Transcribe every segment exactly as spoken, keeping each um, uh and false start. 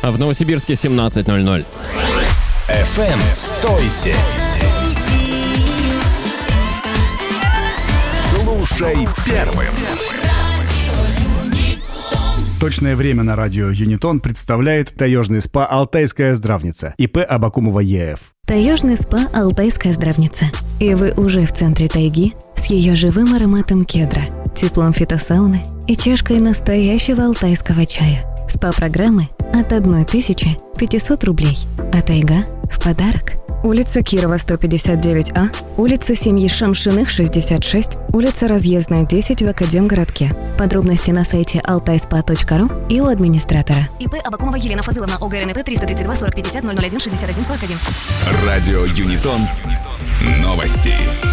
А в Новосибирске семнадцать ноль ноль. эф эм сто семь. Слушай первым. Точное время на радио Юнитон представляет таежный СПА «Алтайская здравница» ИП Абакумова ЕФ. Таежный СПА «Алтайская здравница». И вы уже в центре тайги с ее живым ароматом кедра, теплом фитосауны и чашкой настоящего алтайского чая. СПА-программы от тысячи пятисот рублей, а тайга в подарок. Улица Кирова, сто пятьдесят девять А, улица семьи Шамшиных, шестьдесят шесть, улица Разъездная, десять в Академгородке. Подробности на сайте алтайспа точка ру и у администратора. ИП Абакумова Елена Фазыловна, ОГРНП триста тридцать два сорок пятьдесят ноль ноль один шестьдесят один сорок один. Радио Юнитон. Новости.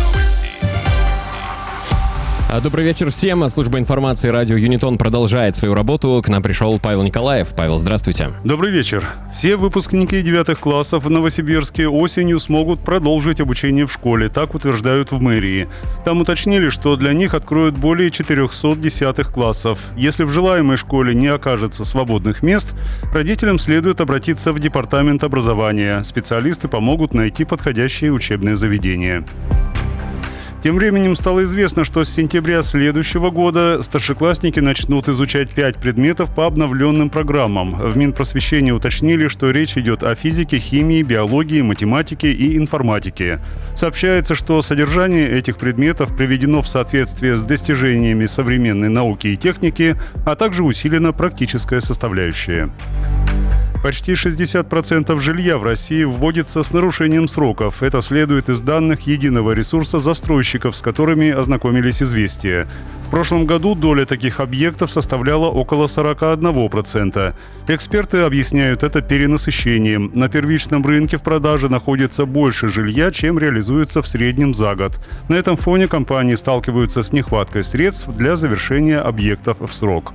Добрый вечер всем. Служба информации радио Юнитон продолжает свою работу. К нам пришел Павел Николаев. Павел, здравствуйте. Добрый вечер. Все выпускники девятых классов в Новосибирске осенью смогут продолжить обучение в школе, так утверждают в мэрии. Там уточнили, что для них откроют более четыреста десятых классов. Если в желаемой школе не окажется свободных мест, родителям следует обратиться в департамент образования. Специалисты помогут найти подходящие учебные заведения. Тем временем стало известно, что с сентября следующего года старшеклассники начнут изучать пять предметов по обновленным программам. В Минпросвещении уточнили, что речь идет о физике, химии, биологии, математике и информатике. Сообщается, что содержание этих предметов приведено в соответствие с достижениями современной науки и техники, а также усилена практическая составляющая. Почти шестьдесят процентов жилья в России вводится с нарушением сроков. Это следует из данных единого ресурса застройщиков, с которыми ознакомились «Известия». В прошлом году доля таких объектов составляла около сорок один процент. Эксперты объясняют это перенасыщением. На первичном рынке в продаже находится больше жилья, чем реализуется в среднем за год. На этом фоне компании сталкиваются с нехваткой средств для завершения объектов в срок.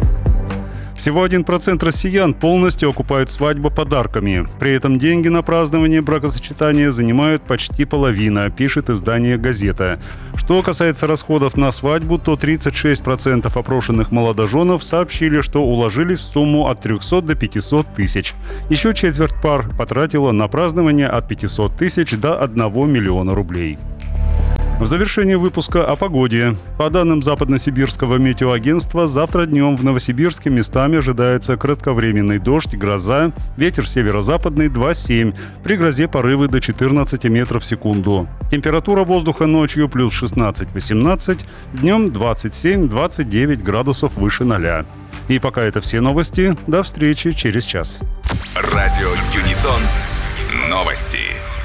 Всего один процент россиян полностью окупают свадьбу подарками. При этом деньги на празднование бракосочетания занимают почти половина, пишет издание «Газета». Что касается расходов на свадьбу, то тридцать шесть процентов опрошенных молодоженов сообщили, что уложились в сумму от трехсот до пятисот тысяч. Еще четверть пар потратила на празднование от пятисот тысяч до одного миллиона рублей. В завершении выпуска о погоде. По данным Западно-Сибирского метеоагентства, завтра днем в Новосибирске местами ожидается кратковременный дождь, гроза, ветер северо-западный два семь, при грозе порывы до четырнадцати метров в секунду. Температура воздуха ночью плюс шестнадцать-восемнадцать, днем двадцать семь - двадцать девять градусов выше ноля. И пока это все новости. До встречи через час. Радио Юнитон. Новости.